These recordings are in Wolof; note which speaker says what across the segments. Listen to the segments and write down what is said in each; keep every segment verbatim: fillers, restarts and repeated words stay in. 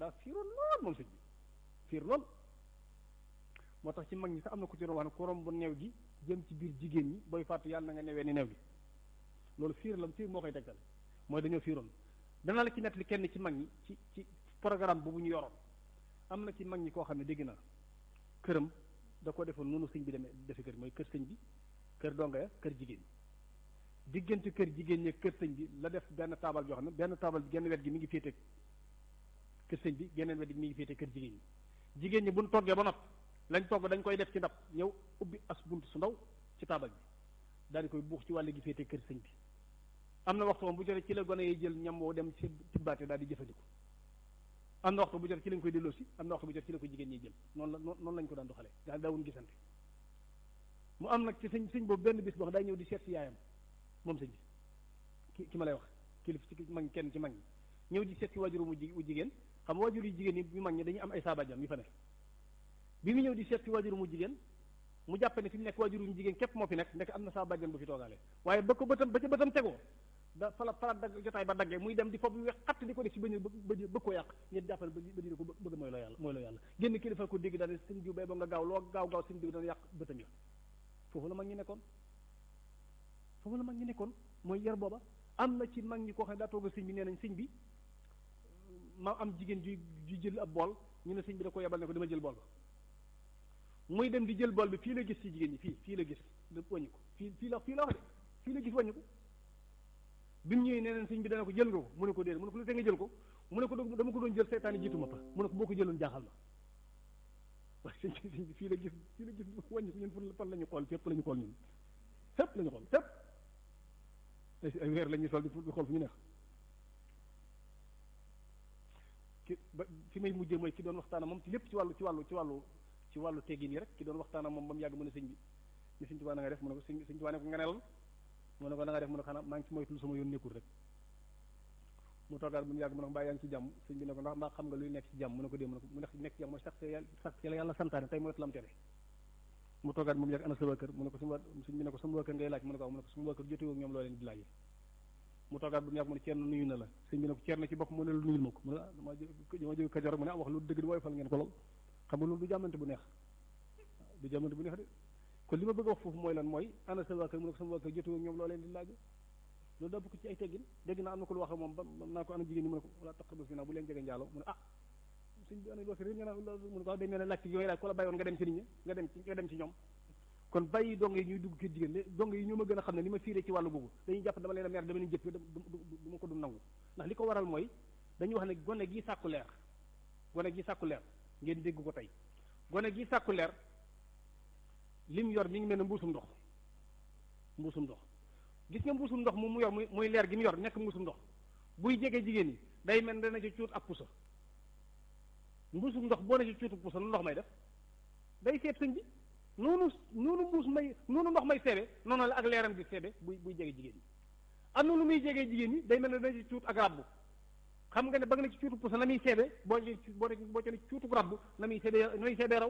Speaker 1: daa fiiroon lool moom sëñ bi fiir lool moo tax ci mag ñi sax am na ku ci doon wax ne ku romb neew gi jëm ci biir jigéen ñi booy fàttu yàlla na nga newee ni neew gi loolu fiir la fiir moo koy tegtal mooy dañoo fiiroon dana la ci nettali kenn ci mag ñi ci ci programme boobu ñu yoroon am na ci mag ñi koo xam ne dégg naa këram da ko defoon noonu sëñ bi demee defe kër mooy kër sëñ bi kër donga ya kër jigéen ñi diggante kër jigéen ñi kër sëñ bi la def benn taabal joo xam ne benn taabal bi genn wet gi mi ngi féete kër sëñ bi geneen wet gi mi ngi féete kër jigéen ñi jigéen ñi buñ toggee ba noppi lañ togg dañ koy def ci ndab ñëw ubbi as bunt su ndaw ci taabal bi daal di koy buux ci wàll gi féete kër sëñ bi am na waxtu moom bu jotee ci la gone yi jël ñam woo dem ci tibbaate daal di jëfandiku am na waxtu bu jotee ci lañ koy delloo si am na waxtu bu jotee ci la ko jigéen ñi jël noonu la noonu lañ ko daan doxalee daal daawuñ gisante mu am nag ci sëñ sëñ boobu benn bis boo xam day ñëw di seet si yaayam moom sëñ bi ki ki ma lay wax kilif ci mag kenn ci mag ñi ñëw di seet si waajuru mu jigéen xam nga waajur yu jigéen yi ñu mag ñi dañuy am ay saabajam yu fa nekk bi mu ñëw di seet si waajuru mu jigéen mu jàpp ne fi mu nekk waajuru mu jigéen képp moo fi nekk ndek am na saabajam bu fi toogaale waaye ba ko bëtam ba ca bëtam tegoo da fala fala dagg jotaay ba daggee muy dem di foofu wex xatt di ko def si bëñ bëgg bëgg koo yàq ñet jàppale ba ba dina ko bëgg mooy loo yàlla mooy loo yàlla génn kilifa ko dégg daal sëñ diw bay ba nga gaaw loo gaaw gaaw sëñ diw dana yàq bëtam ya foofu la mag ñi nekkoon foofu la mag ñi nekkoon mooy yar booba am na ci mag ñi koo xam ne daa toog sëñ bi nee nañ sëñ bi ma am jigéen ju ju jël ab bool ñu ne sëñ bi da ko yebal ne ko dama jël bool ba muy dem di jël bool bi fii la gis ci jigéen ñi fii fii la gis da wàññi ko fii fii la fii la wax de fii la gis wàññi ko bi mu ñëwee nee nañ sëñ bi dana ko jël nga ko mu ne ko déedéet mu ne ko lu te nga jël ko mu ne ko dama ko doon jël seytaane jiitu ma fa mu ne ko boo ko jëloon jaaxal ma waaye sëñ bi sëñ bi fii la gis fii la gis wàññi ko ñun fan la ñu xool fépp la ñu xool ñun fépp la ñu xool fépp ay weer la ñuy sol di xool fu ñu neex ki ba fi may mujjee mooy ki doon waxtaan moom ci lépp ci wàllu ci wàllu ci wàllu ci wàllu teggin yi rek ki doon waxtaan moom ba mu yàgg mu ne sëñ bi ni sëñ Tuubaa na nga def mu ne ko sëñ sëñ Tuubaa ne ko nga nelal mu ne ko na nga def mu ne ko xanaa maa ngi ci moytul sama yoon nekkul rek mu toogaat bu mu yàgg mu ne ko mbaa yaa ngi ci jàmm sëñ bi ne ko ndax mbaa xam nga luy nekk ci jàmm mu ne ko dee mu ne ko mu nekk nekk ci jàmm mooy sax sax ci la yàlla santaane tey moytu lam tere mu toogaat mu yàgg ana sa waa kër mu ne ko sama sëñ bi ne ko sama waa kër ngay laaj mu ne ko mu ne ko sama waa kër jotewoo ak ñoom loo leen di laajee mu toogaat bu mu yàgg mu ne Ceerno nuyu na la sëñ bi ne ko Ceerno ci bopp mu ne lu nuyul ma ko mu ne dama dama jóge Kajoor mu ne ah wax loolu dëgg di woyofal ngeen ko lool xam nga loolu du jàmmante bu neex du jàmmante bu neex de kon li ma bëgg a wax foofu mooy lan mooy ana sa waa kër mu ne ko sama waa kër jotewoo ak ñoom loo leen di laajee loolu daa bokk ci ay teggin dégg naa am na ko lu wax moom ba naa ko ana jigéen ñi mu ne ko wala taqrabu zina bu leen jege njaaloo mu ne ah sëñ bi ana loo fi réer nga naan mu ne ko day mel ne laaj ci yooyu laaj ko la bàyyoon nga dem ci nit ñi nga dem ci nga dem ci ñoom kon bàyyi dong yi ñuy dugg kër jigéen dong yi ñoo ma gën a xam ne li ma fiiree ci wàllu boobu dañuy jàpp dama leen a mer dama leen jëpp du ma ko du nangu ndax li ko waral mooy dañuy wax ne gone gi sàkku leer gone gi sàkku leer ngeen dégg ko tey gone gi sàkku leer lim yor mi ngi mel ne mbuusum ndox mbuusum ndox gis nga mbuusum ndox moom mu yor muy muy leer gi mu yor nekk mbuusum ndox buy jege jigéen ñi day mel dana ci cuut ak pusa mbuusum ndox boo ne ci cuutu pusa lu ndox may def day seet sëñ bi noonu noonu mbuus may noonu ndox may seebe noonu la ak leeram gi seebe buy buy jege jigéen ñi am na lu muy jegee jigéen ñi day mel ne dana ci cuut ak rabbu xam nga ne ba nga ne ci cuutu pusa na muy seebe boo boo boo ci ne cuutu rabbu na muy seebe na muy seebe raw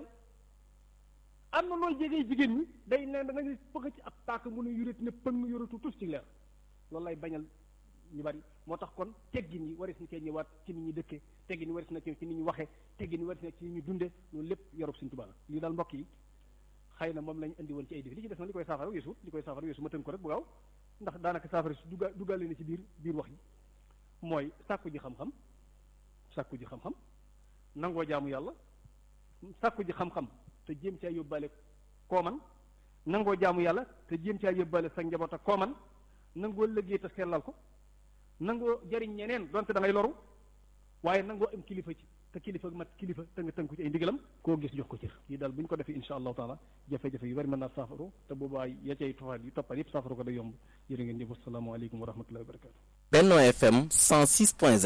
Speaker 1: am na nooy jegee jigéen ñi day ne da nga bëgg ci ab paaka mu ne yuret ne pëng yoratu tus ci leer loolu lay bañal ñu bari moo tax kon teggin yi waris na cee ñëwaat ci nit ñi dëkke teggin yi waris na ci nit ñi waxe teggin yi waris na ci nit ñi dunde loolu lépp yorub Sëñ Tuubaa la lii daal mbokk yi xëy na moom lañ indi woon ci ay défi li ci des na li koy saafara weesu li koy saafara weesu ma tënk ko rek bu gaaw ndax daanaka saafara si dugga duggaale na ci biir biir wax yi mooy sàkku ji xam-xam sàkku ji xam-xam nangoo jaamu yàlla sàkku ji xam-xam te jéem caa yóbbaale kooman nangoo jaamu yàlla te jéem caa yóbbaale sa njaboot ak kooman nangoo liggéey te sellal ko nangoo jariñ ñeneen donte da ngay loru waaye nangoo am kilifa ci te kilifa mat kilifa te nga tënku ci ay ndigalam koo gis jox ko cër lii daal bu ñu ko defee insha allahu taala jafe-jafe yu bari mën naa saafaru te boobaa ya cay tofaat yu toppal yëpp saafaru ko day yomb jërë ngeen jëf asalaamaaleykum wa rahmatullahi wa barakatu Benno F M cent six point zéro